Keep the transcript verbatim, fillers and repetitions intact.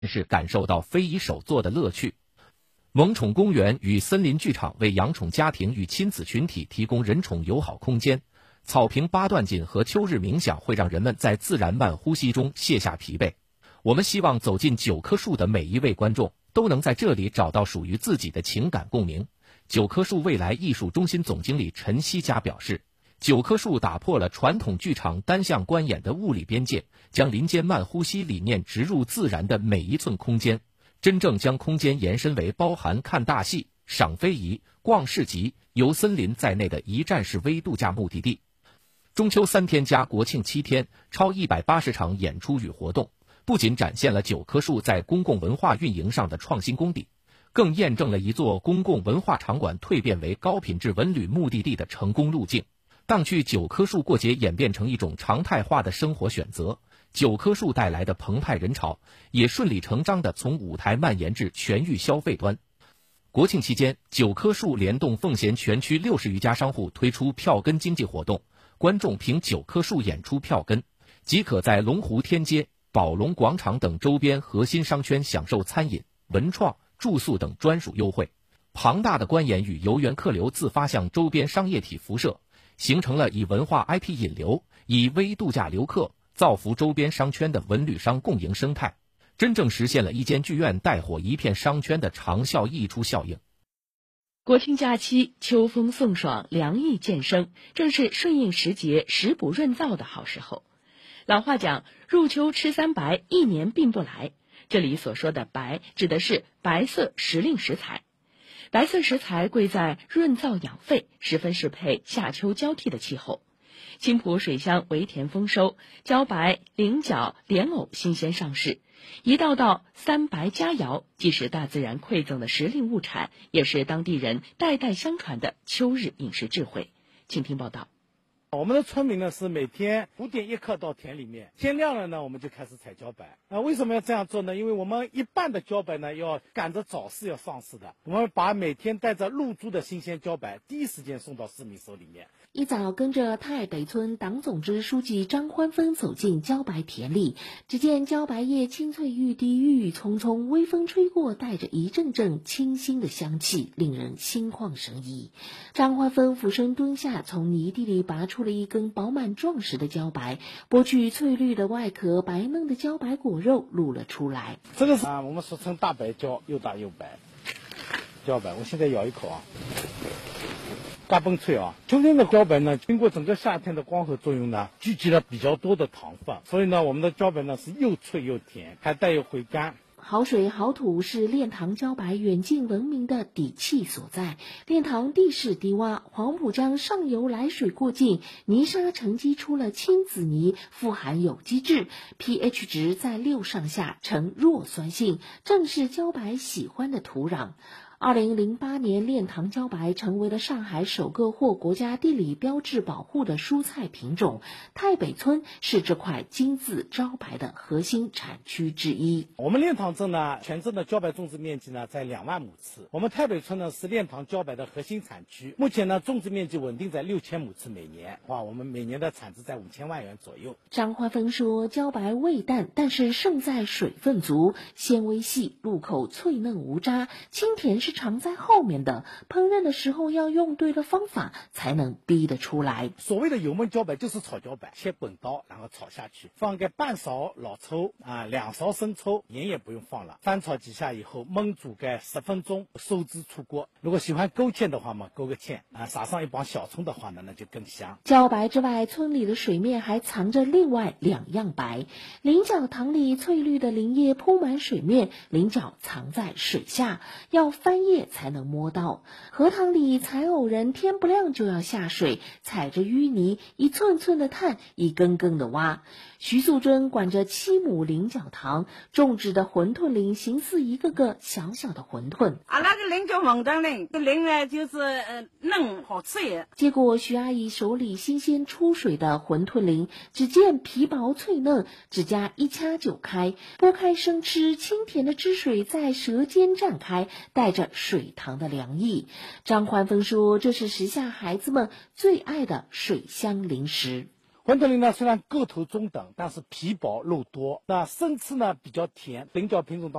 是感受到非遗手作的乐趣。萌宠公园与森林剧场为养宠家庭与亲子群体提供人宠友好空间。草坪八段锦和秋日冥想会让人们在自然慢呼吸中卸下疲惫。我们希望走进九棵树的每一位观众都能在这里找到属于自己的情感共鸣。九棵树未来艺术中心总经理陈希佳表示，九棵树打破了传统剧场单向观演的物理边界，将林间慢呼吸理念植入自然的每一寸空间，真正将空间延伸为包含看大戏、赏非遗、逛市集、游森林在内的一站式微度假目的地。中秋三天加国庆七天，超一百八十场演出与活动，不仅展现了九棵树在公共文化运营上的创新功底，更验证了一座公共文化场馆蜕变为高品质文旅目的地的成功路径。当去九棵树过节演变成一种常态化的生活选择，九棵树带来的澎湃人潮也顺理成章地从舞台蔓延至全域消费端。国庆期间，九棵树联动奉贤全区六十余家商户推出票根经济活动，观众凭九棵树演出票根，即可在龙湖天街、宝龙广场等周边核心商圈享受餐饮、文创、住宿等专属优惠。庞大的观演与游园客流自发向周边商业体辐射，形成了以文化 I P 引流、以微度假留客、造福周边商圈的文旅商共赢生态，真正实现了一间剧院带火一片商圈的长效溢出效应。 国庆假期，秋风送爽，凉意渐生，正是顺应时节、食补润燥的好时候。老话讲，入秋吃三白，一年并不来。这里所说的白，指的是白色时令食材。白色食材贵在润燥养肺，十分适配夏秋交替的气候。青浦水乡围田丰收，茭白、菱角、莲藕新鲜上市，一道道三白佳肴，既是大自然馈赠的时令物产，也是当地人代代相传的秋日饮食智慧。请听报道。 我们的村民呢是每天五点一刻到田里面，天亮了呢我们就开始采茭白。啊，为什么要这样做呢？因为我们一半的茭白呢要赶着早市要上市的，我们把每天带着入株的新鲜茭白第一时间送到市民手里面。 一早跟着太北村党总支书记张欢芬走进茭白田里，只见茭白叶青翠欲滴，郁郁葱葱，微风吹过，带着一阵阵清新的香气，令人心旷神怡。张欢芬俯身蹲下，从泥地里拔出了一根饱满壮实的茭白，剥去翠绿的外壳，白嫩的茭白果肉露了出来。 这个是啊，我们俗称大白茭，又大又白。茭白，我现在咬一口啊。嘎嘣脆啊！秋天的茭白呢，经过整个夏天的光合作用呢，聚集了比较多的糖分，所以呢，我们的茭白呢是又脆又甜，还带有回甘。 好水好土是练塘茭白远近闻名的底气所在。练塘地势低洼，黄浦江上游来水过境，泥沙沉积出了青紫泥，富含有机质 ，pH 值在六上下，呈弱酸性，正是茭白喜欢的土壤。二零零八年，练塘茭白成为了上海首个获国家地理标志保护的蔬菜品种。太北村是这块金字招牌的核心产区之一。 我们练塘镇呢，全镇的茭白种植面积呢在两万亩次。我们太北村呢是练塘茭白的核心产区，目前呢种植面积稳定在六千亩次每年。哇，我们每年的产值在五千万元左右。 张欢芬说，茭白味淡，但是胜在水分足，纤维细，入口脆嫩无渣，清甜是藏在后面的，烹饪的时候要用对了方法，才能逼得出来。 所谓的油焖茭白就是炒茭白，切滚刀，然后炒下去，放个半勺老抽啊，两勺生抽，盐也不用放了，翻炒几下以后焖煮个十分钟，收汁出锅。如果喜欢勾芡的话嘛，勾个芡啊，撒上一帮小葱的话呢，那就更香。 茭白之外，村里的水面还藏着另外两样白。菱角塘里翠绿的林叶铺满水面，菱角藏在水下，要翻叶才能摸到。荷塘里采藕人天不亮就要下水，踩着淤泥，一寸寸的探，一根根的挖。徐素贞管着七亩菱角塘，种植的馄饨林形似一个个小小的馄饨。 啊，那个林叫馄饨林，这林呢就是呃嫩好吃也。 结果徐阿姨手里新鲜出水的馄饨林，只见皮薄脆嫩，指甲一掐就开，剥开生吃，清甜的汁水在舌尖绽开，带着水塘的凉意。张欢芬说，这是时下孩子们最爱的水乡零食。 混德林呢虽然个头中等，但是皮薄肉多，那生吃呢比较甜，菱角品种当